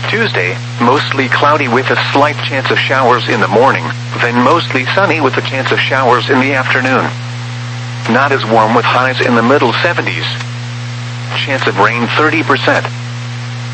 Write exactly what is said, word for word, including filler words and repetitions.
Tuesday, mostly cloudy with a slight chance of showers in the morning, then mostly sunny with a chance of showers in the afternoon. Not as warm with highs in the middle seventies. Chance of rain thirty percent.